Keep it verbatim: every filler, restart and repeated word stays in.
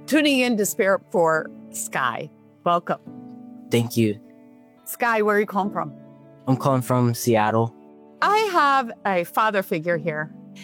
tuning in to Spirit for Sky. Welcome. Thank you. Sky, where are you calling from? I'm calling from Seattle. I have a father figure here